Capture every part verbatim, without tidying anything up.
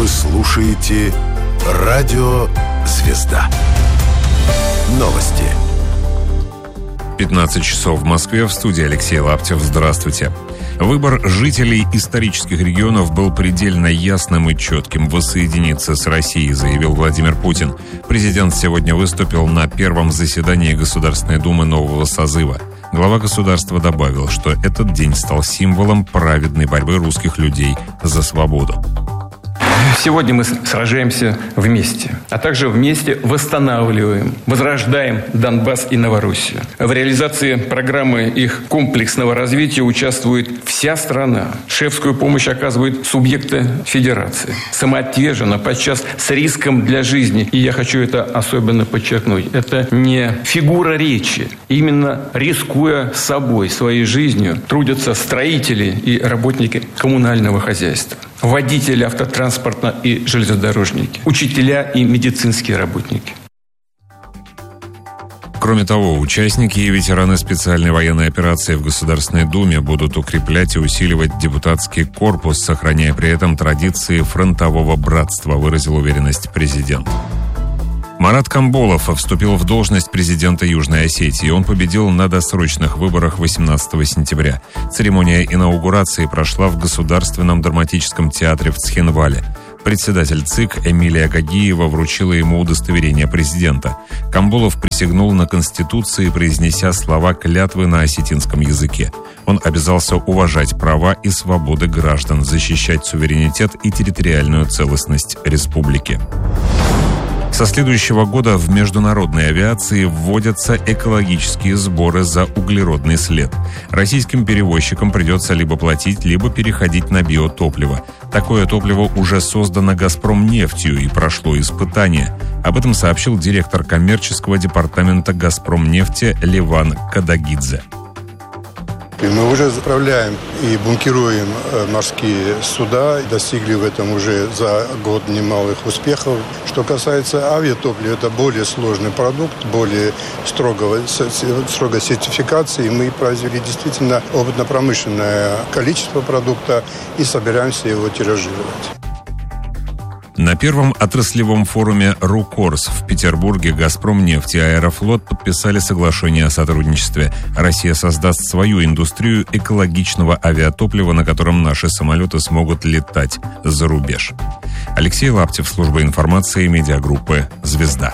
слушаете Радио Звезда. Новости. пятнадцать часов в Москве. В студии Алексей Лаптев. Здравствуйте. Выбор жителей исторических регионов был предельно ясным и четким. Воссоединиться с Россией, заявил Владимир Путин. Президент сегодня выступил на первом заседании Государственной Думы нового созыва. Глава государства добавил, что этот день стал символом праведной борьбы русских людей за свободу. Сегодня мы сражаемся вместе, а также вместе восстанавливаем, возрождаем Донбасс и Новороссию. В реализации программы их комплексного развития участвует вся страна. Шефскую помощь оказывают субъекты федерации. Самоотверженно, подчас с риском для жизни. И я хочу это особенно подчеркнуть. Это не фигура речи. Именно рискуя собой, своей жизнью, трудятся строители и работники коммунального хозяйства, водители автотранспорта и железнодорожники, учителя и медицинские работники. Кроме того, участники и ветераны специальной военной операции в Государственной Думе будут укреплять и усиливать депутатский корпус, сохраняя при этом традиции фронтового братства, выразил уверенность президент. Марат Камболов вступил в должность президента Южной Осетии. Он победил на досрочных выборах восемнадцатого сентября. Церемония инаугурации прошла в Государственном драматическом театре в Цхинвале. Председатель ЦИК Эмилия Гагиева вручила ему удостоверение президента. Камболов присягнул на Конституции, произнеся слова клятвы на осетинском языке. Он обязался уважать права и свободы граждан, защищать суверенитет и территориальную целостность республики. Со следующего года в международной авиации вводятся экологические сборы за углеродный след. Российским перевозчикам придется либо платить, либо переходить на биотопливо. Такое топливо уже создано «Газпромнефтью» и прошло испытания. Об этом сообщил директор коммерческого департамента «Газпромнефти» Леван Кадагидзе. Мы уже заправляем и бункируем морские суда, достигли в этом уже за год немалых успехов. Что касается авиатоплива, это более сложный продукт, более строгого, строгой сертификации. Мы произвели действительно опытно-промышленное количество продукта и собираемся его тиражировать. На первом отраслевом форуме «Рукорс» в Петербурге «Газпромнефть» и «Аэрофлот» подписали соглашение о сотрудничестве. Россия создаст свою индустрию экологичного авиатоплива, на котором наши самолеты смогут летать за рубеж. Алексей Лаптев, служба информации медиагруппы «Звезда».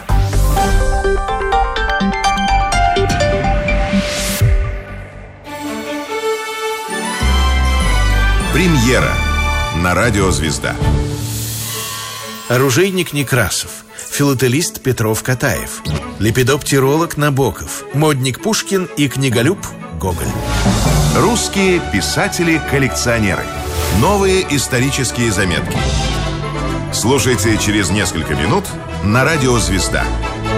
Премьера на радио «Звезда». Оружейник Некрасов, филателист Петров Катаев, лепидоптиролог Набоков, модник Пушкин и книголюб Гоголь. Русские писатели-коллекционеры. Новые исторические заметки. Слушайте через несколько минут на радио «Звезда».